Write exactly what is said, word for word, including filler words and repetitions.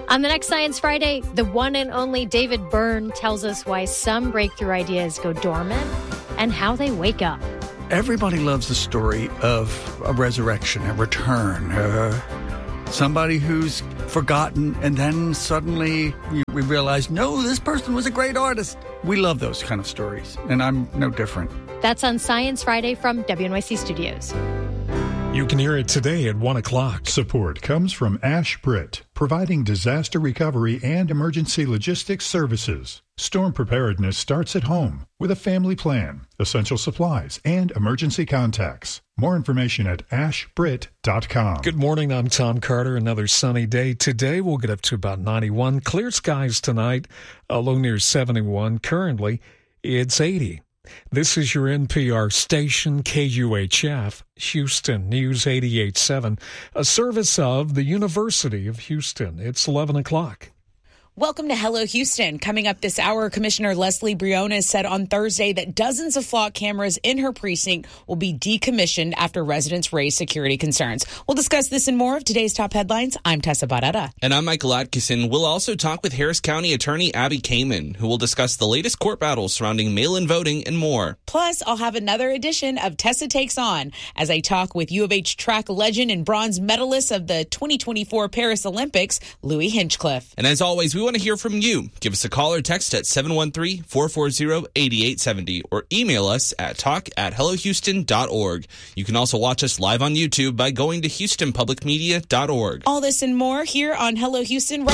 On the next Science Friday, the one and only David Byrne tells us why some breakthrough ideas go dormant and how they wake up. Everybody loves the story of a resurrection, a return, uh, somebody who's forgotten, and then suddenly we realize, no, this person was a great artist. We love those kind of stories, and I'm no different. That's on Science Friday from W N Y C Studios. You can hear it today at one o'clock. Support comes from Ash Britt, providing disaster recovery and emergency logistics services. Storm preparedness starts at home with a family plan, essential supplies, and emergency contacts. More information at ash brit dot com. Good morning, I'm Tom Carter. Another sunny day. Today we'll get up to about ninety-one. Clear skies tonight, a low near seventy-one. Currently, it's eighty. This is your N P R station, K U H F, Houston News eighty-eight point seven, a service of the University of Houston. It's eleven o'clock. Welcome to Hello Houston. Coming up this hour, Commissioner Leslie Briones said on Thursday that dozens of flock cameras in her precinct will be decommissioned after residents raise security concerns. We'll discuss this and more of today's top headlines. I'm Tessa Barrera. And I'm Michael Atkinson. We'll also talk with Harris County Attorney Abby Kamen, who will discuss the latest court battles surrounding mail-in voting and more. Plus, I'll have another edition of Tessa Takes On as I talk with U of H track legend and bronze medalist of the twenty twenty-four Paris Olympics, Louis Hinchcliffe. And as always, we want to hear from you. Give us a call or text at seven one three, four four zero, eight eight seven zero or email us at talk at hello houston dot org. You can also watch us live on YouTube by going to houston public media dot org. All this and more here on Hello Houston right